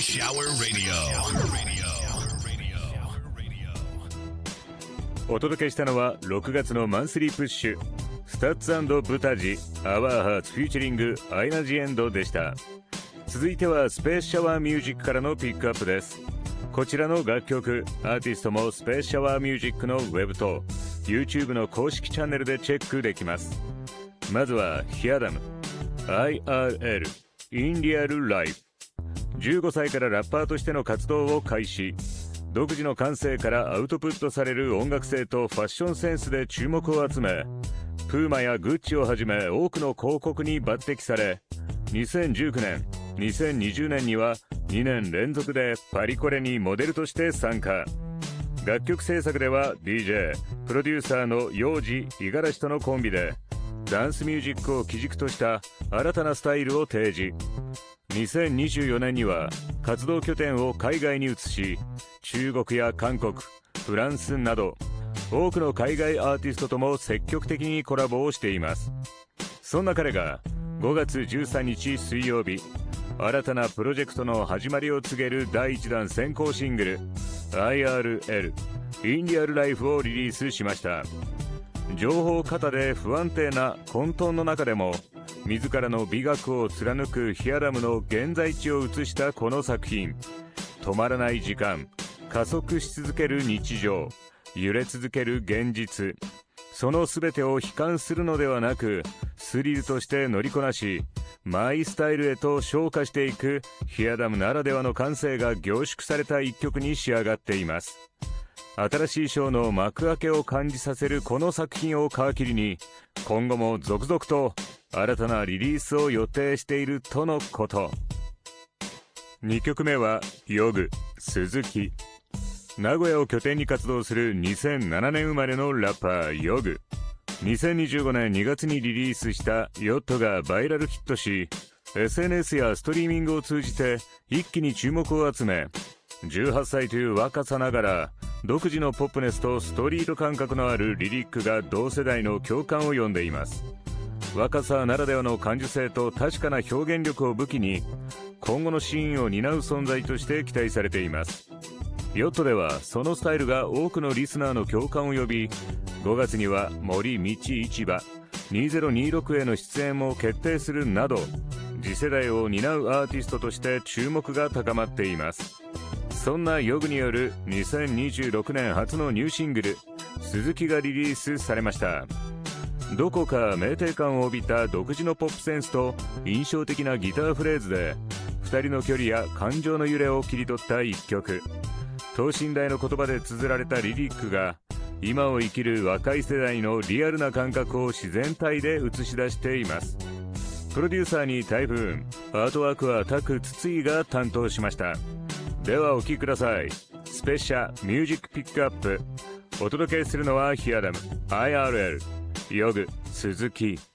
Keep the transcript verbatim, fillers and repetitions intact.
Shower Radio. お届けしたのはろくがつのマンスリープッシュスタッツ&ブタジ Our Hearts Featuring アイナ・ジ・エンドでした。続いてはスペースシャワーミュージックからのピックアップです。こちらの楽曲アーティストもスペースシャワーミュージックのウェブと YouTube の公式チャンネルでチェックできます。まずはヒアダム アイアールエル In Real Life。じゅうごさいからラッパーとしての活動を開始。独自の感性からアウトプットされる音楽性とファッションセンスで注目を集め、プーマやグッチをはじめ多くの広告に抜擢され、にせんじゅうきゅうねん、にせんにじゅうねんにはにねん連続でパリコレにモデルとして参加。楽曲制作では ディージェー、プロデューサーのヨウジ・イガラシとのコンビで、ダンスミュージックを基軸とした新たなスタイルを提示。にせんにじゅうよねんには活動拠点を海外に移し、中国や韓国、フランスなど多くの海外アーティストとも積極的にコラボをしています。そんな彼がごがつじゅうさんにち水曜日、新たなプロジェクトの始まりを告げるだいいちだん先行シングル アイアールエル In Real Life をリリースしました。情報過多で不安定な混沌の中でも自らの美学を貫くヒアダムの現在地を映したこの作品。止まらない時間、加速し続ける日常、揺れ続ける現実、その全てを悲観するのではなくスリルとして乗りこなし、マイスタイルへと昇華していくヒアダムならではの感性が凝縮された一曲に仕上がっています。新しいショーの幕開けを感じさせるこの作品を皮切りに、今後も続々と新たなリリースを予定しているとのこと。にきょくめはヨグ、鈴木。名古屋を拠点に活動するにせんななねん生まれのラッパーヨグ。にせんにじゅうごねんにがつにリリースしたヨットがバイラルヒットし、エスエヌエス やストリーミングを通じて一気に注目を集め、じゅうはっさいという若さながら独自のポップネスとストリート感覚のあるリリックが同世代の共感を呼んでいます。若さならではの感受性と確かな表現力を武器に、今後のシーンを担う存在として期待されています。ヨットではそのスタイルが多くのリスナーの共感を呼び、ごがつには森道市場にせんにじゅうろくへの出演も決定するなど、次世代を担うアーティストとして注目が高まっています。そんなヨグによるにせんにじゅうろくねん初のニューシングル鈴木がリリースされました。どこか酩酊感を帯びた独自のポップセンスと印象的なギターフレーズでふたりの距離や感情の揺れを切り取った一曲。等身大の言葉で綴られたリリックが今を生きる若い世代のリアルな感覚を自然体で映し出しています。プロデューサーに台風、アートワークはタク筒井が担当しました。ではお聴きください。スペシャミュージックピックアップ。お届けするのはヒアダム アイアールエル ヨグ鈴木。